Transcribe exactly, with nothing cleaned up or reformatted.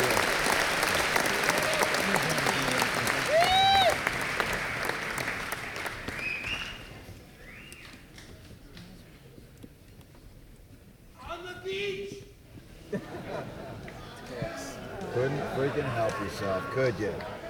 On the beach! Couldn't freaking help yourself, could you?